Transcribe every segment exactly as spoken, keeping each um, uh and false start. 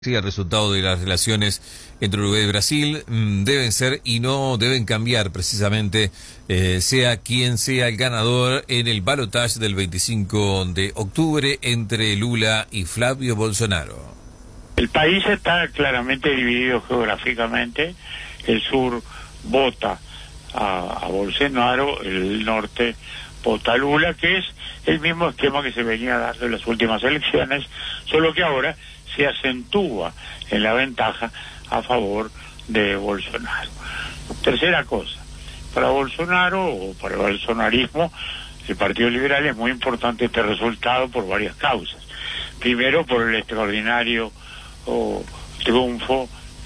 Sí, el resultado de las relaciones entre Uruguay y Brasil mmm, deben ser y no deben cambiar precisamente, eh, sea quien sea el ganador en el balotaje del veinticinco de octubre entre Lula y Flavio Bolsonaro. El país está claramente dividido geográficamente. El sur vota a, a Bolsonaro, el norte vota a Lula, que es el mismo esquema que se venía dando en las últimas elecciones, solo que ahora se acentúa en la ventaja a favor de Bolsonaro. Tercera cosa, para Bolsonaro o para el bolsonarismo, el Partido Liberal, es muy importante este resultado por varias causas. Primero, por el extraordinario oh, triunfo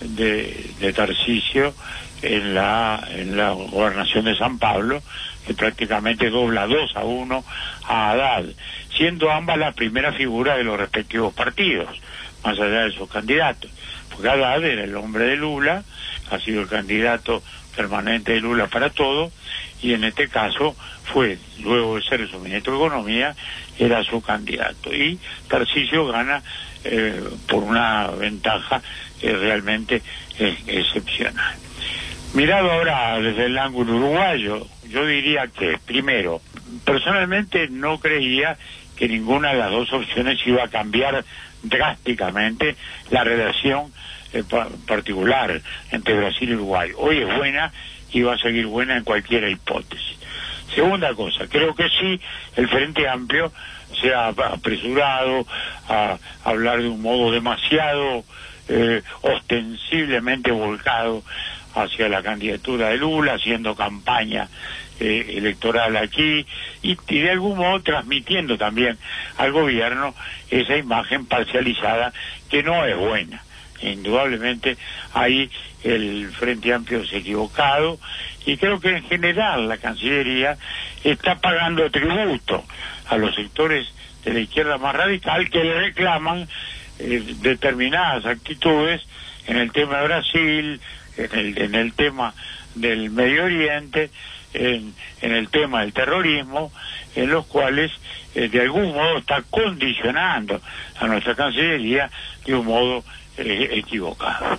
de, de Tarcisio en la, en la gobernación de San Pablo, que prácticamente dobla dos a uno a Haddad, siendo ambas la primera figura de los respectivos partidos, más allá de sus candidatos, porque Haddad era el hombre de Lula, ha sido el candidato permanente de Lula para todo, y en este caso fue, luego de ser su ministro de Economía, era su candidato, y Tarcisio gana eh, por una ventaja eh, realmente eh, excepcional. Mirado ahora desde el ángulo uruguayo, yo diría que, primero, personalmente no creía que ninguna de las dos opciones iba a cambiar drásticamente la relación eh, pa particular entre Brasil y Uruguay. Hoy es buena y va a seguir buena en cualquier hipótesis. Segunda cosa, creo que sí, el Frente Amplio se ha apresurado a hablar de un modo demasiado eh, ostensiblemente volcado hacia la candidatura de Lula, haciendo campaña eh, electoral aquí y, y de algún modo transmitiendo también al gobierno esa imagen parcializada que no es buena. Indudablemente ahí el Frente Amplio se ha equivocado y creo que en general la Cancillería está pagando tributo a los sectores de la izquierda más radical que le reclaman eh, determinadas actitudes en el tema de Brasil, en el, en el tema del Medio Oriente, en, en el tema del terrorismo, en los cuales eh, de algún modo está condicionando a nuestra Cancillería de un modo eh, equivocado.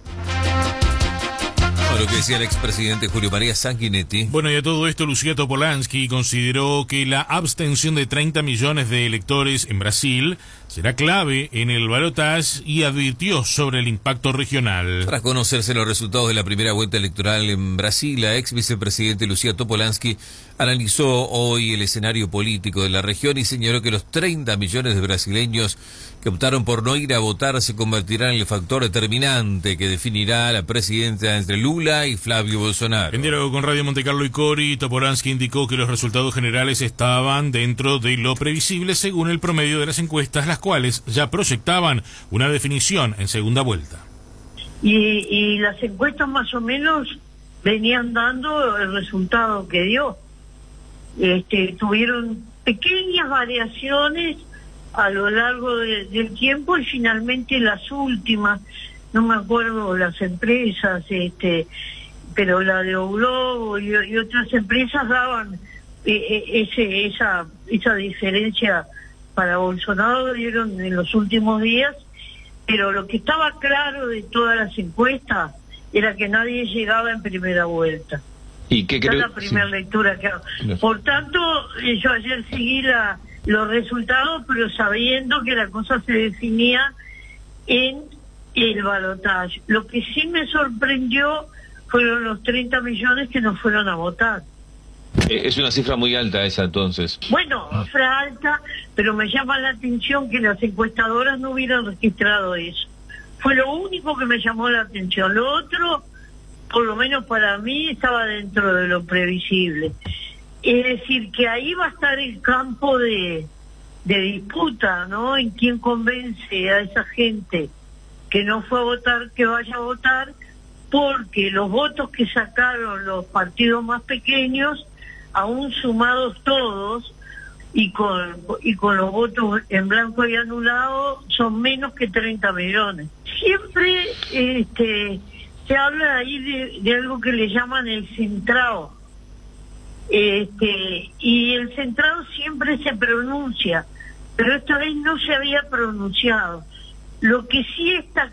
Lo que decía el expresidente Julio María Sanguinetti. Bueno, y a todo esto, Lucía Topolansky consideró que la abstención de treinta millones de electores en Brasil será clave en el balotaje y advirtió sobre el impacto regional. Tras conocerse los resultados de la primera vuelta electoral en Brasil, la ex vicepresidente Lucía Topolansky analizó hoy el escenario político de la región y señaló que los treinta millones de brasileños que optaron por no ir a votar se convertirán en el factor determinante que definirá la presidencia entre Lula y Flavio Bolsonaro. En diálogo con Radio Montecarlo y Cori, Topolansky indicó que los resultados generales estaban dentro de lo previsible según el promedio de las encuestas, las cuales ya proyectaban una definición en segunda vuelta. Y, y las encuestas más o menos venían dando el resultado que dio. Este, tuvieron pequeñas variaciones a lo largo de, del tiempo y finalmente las últimas, no me acuerdo las empresas, este, pero la de Oglobo y, y otras empresas daban eh, ese, esa, esa diferencia para Bolsonaro, dieron en los últimos días, pero lo que estaba claro de todas las encuestas era que nadie llegaba en primera vuelta. ¿Y qué creo? Es la primera sí. lectura que hago. Por tanto, yo ayer seguí la, los resultados, pero sabiendo que la cosa se definía en el balotaje. Lo que sí me sorprendió fueron los treinta millones que no fueron a votar. Es una cifra muy alta esa, entonces. Bueno, cifra alta, pero me llama la atención que las encuestadoras no hubieran registrado eso. Fue lo único que me llamó la atención. Lo otro, por lo menos para mí, estaba dentro de lo previsible. Es decir, que ahí va a estar el campo de, de disputa, ¿no? En quién convence a esa gente que no fue a votar, que vaya a votar, porque los votos que sacaron los partidos más pequeños, aún sumados todos, y con, y con los votos en blanco y anulado, son menos que treinta millones. Siempre este, se habla ahí de, de algo que le llaman el centrado. Este, y el centrado siempre se pronuncia, pero esta vez no se había pronunciado. Lo que sí está